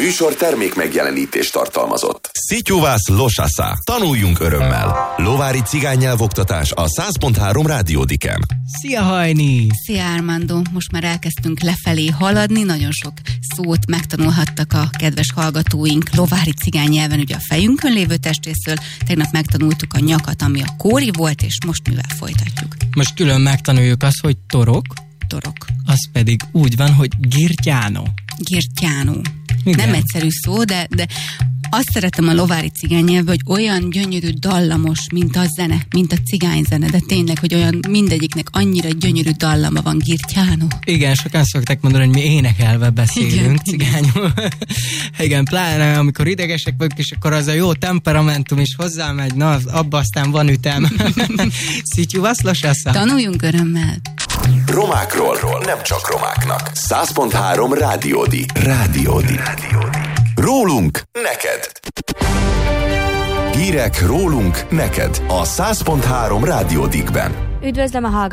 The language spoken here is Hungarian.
műsor termék megjelenítést tartalmazott. Szityuvász losasza. Tanuljunk örömmel. Lovári cigánynyelvoktatás a 100.3 Rádiódiken. Szia, Hajni! Szia, Armando! Most már elkezdtünk lefelé haladni, nagyon sok szót megtanulhattak a kedves hallgatóink lovári cigánynyelven, ugye a fejünkön lévő testrészről. Tegnap megtanultuk a nyakat, ami a kóri volt, és most mivel folytatjuk? Most külön megtanuljuk azt, hogy torok. Az pedig úgy van, hogy girtyánó. Igen. Nem egyszerű szó, de azt szeretem a lovári cigánynyelvben, hogy olyan gyönyörű dallamos, mint a zene, mint a cigányzene, de tényleg, hogy olyan mindegyiknek annyira gyönyörű dallama van, girtyánó. Igen, sokan szokták mondani, hogy mi énekelve beszélünk cigányul. Igen, pláne amikor idegesek vagyunk, és akkor az a jó temperamentum is hozzámegy, na, abba aztán van ütem. Szityuvász losasza. Tanuljunk örömmel. Romákról, nem csak romáknak. 100.3 Rádiódi. Rólunk neked. Hírek rólunk neked a 100.3 Rádiódikben. Üdvözlöm a hallgatókat!